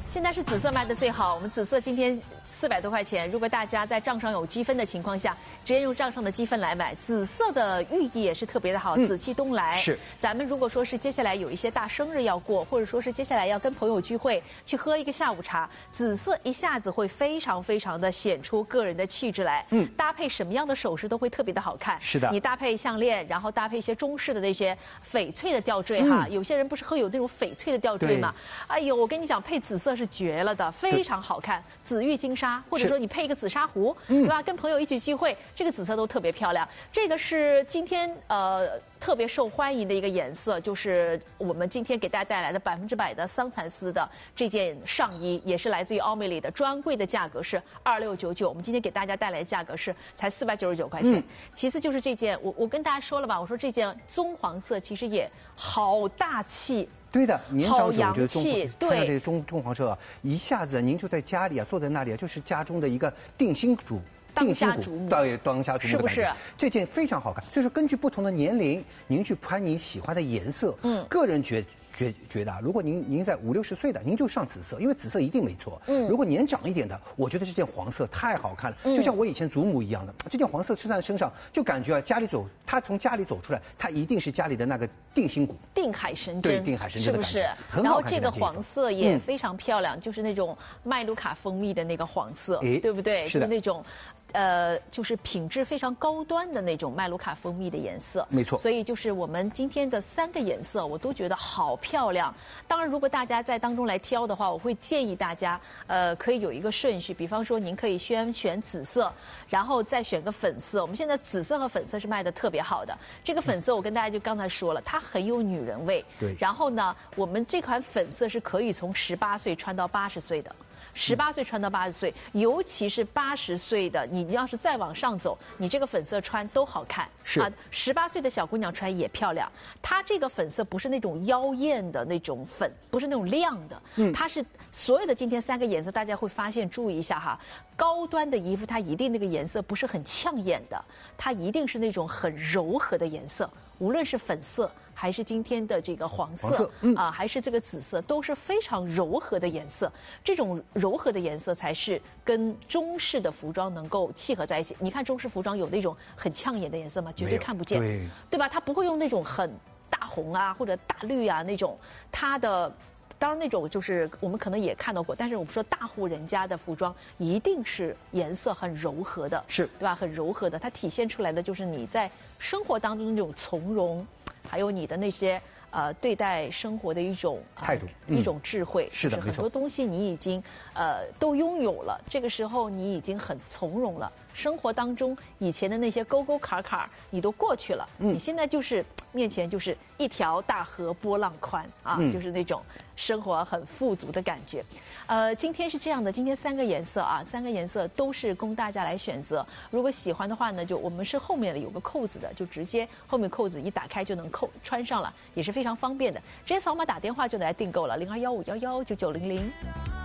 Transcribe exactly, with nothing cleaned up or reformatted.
现在是紫色卖的最好，我们紫色今天四百多块钱。如果大家在账上有积分的情况下，直接用账上的积分来买，紫色的寓意也是特别的好，紫气东来。 是， 咱们如果说是接下来有一些大生日要过，或者说是接下来要跟朋友聚会去喝一个下午茶，紫色一下子会非常非常的显出个人的气质来。嗯，搭配什么样的首饰都会特别的好看。 是的， 你搭配项链，然后搭配一些中式的那些翡翠的吊坠哈，有些人不是会有那种翡翠的吊坠吗？哎呦，我跟你讲，配紫色是绝了的，非常好看。紫玉金沙，或者说你配一个紫砂壶，对吧？跟朋友一起聚会，这个紫色都特别漂亮。这个是今天呃特别受欢迎的一个颜色，就是我们今天给大家带来的百分之百的桑蚕丝的这件上衣，也是来自于奥美丽的，专柜的价格是二六九九，我们今天给大家带来的价格是才四百九十九块钱。嗯、其次就是这件，我我跟大家说了吧，我说这件棕黄色其实也好大气。 对的，年长者我觉得中穿上这个棕棕黄色啊，一下子您就在家里啊，坐在那里啊，就是家中的一个定心主。 当家瞩目， 对，当家瞩目的感觉， 是不是？ 这件非常好看，所以说根据不同的年龄，您去穿你喜欢的颜色。嗯，个人觉觉觉得啊，如果您您在五六十岁的，您就上紫色，因为紫色一定没错。嗯，如果年长一点的，我觉得这件黄色太好看了，嗯、就像我以前祖母一样的，这件黄色穿在身上，就感觉啊，家里走，他从家里走出来，他一定是家里的那个定心骨， 定海神针， 对，定海神针的感觉，很好看。 然后这个黄色也非常漂亮，嗯、就是那种麦卢卡蜂蜜的那个黄色，对不对？ 是的， 就是那种。呃，就是品质非常高端的那种麦卢卡蜂蜜的颜色， 没错。 所以就是我们今天的三个颜色，我都觉得好漂亮。当然，如果大家在当中来挑的话，我会建议大家，呃，可以有一个顺序，比方说您可以先选紫色，然后再选个粉色。我们现在紫色和粉色是卖的特别好的。这个粉色我跟大家就刚才说了，它很有女人味。 对。 然后呢，我们这款粉色是可以从十八岁穿到八十岁的。十八岁穿到八十岁，尤其是八十岁的，你要是再往上走，你这个粉色穿都好看。 是啊， 十八岁的小姑娘穿也漂亮。它这个粉色不是那种妖艳的那种粉，不是那种亮的，嗯，它是所有的今天三个颜色，大家会发现，注意一下哈，高端的衣服它一定那个颜色不是很呛眼的，它一定是那种很柔和的颜色，无论是粉色。还是今天的这个黄色，黄色嗯、啊，还是这个紫色，都是非常柔和的颜色。这种柔和的颜色才是跟中式的服装能够契合在一起。你看中式服装有那种很呛眼的颜色吗？绝对看不见， 对， 对吧？它不会用那种很大红啊或者大绿啊那种，它的。当然，那种就是我们可能也看到过，但是我们说大户人家的服装一定是颜色很柔和的， 是对吧？很柔和的，它体现出来的就是你在生活当中的那种从容，还有你的那些呃对待生活的一种、呃、 态度、 嗯、一种智慧。 是的， 很多东西你已经呃都拥有了，这个时候你已经很从容了。生活当中以前的那些沟沟坎坎你都过去了，嗯、你现在就是面前就是一条大河波浪宽啊，嗯、就是那种生活很富足的感觉。呃，今天是这样的，今天三个颜色啊，三个颜色都是供大家来选择。如果喜欢的话呢，就我们是后面的有个扣子的，就直接后面扣子一打开就能扣穿上了，也是非常方便的。直接扫码打电话就能来订购了，零二幺五幺幺九九零零。